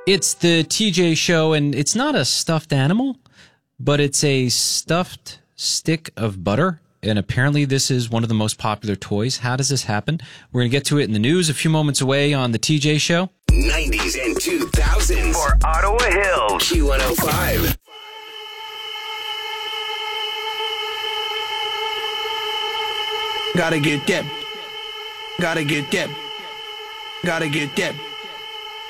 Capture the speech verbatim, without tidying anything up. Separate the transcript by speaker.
Speaker 1: It's the T J Show, and it's not a stuffed animal, but it's a stuffed stick of butter. And apparently this is one of the most popular toys. How does this happen? We're going to get to it in the news a few moments away on the T J Show.
Speaker 2: nineties and two thousands
Speaker 3: For Ottawa Hills.
Speaker 2: Q one oh five.
Speaker 4: Gotta get that. Gotta get that. Gotta get that.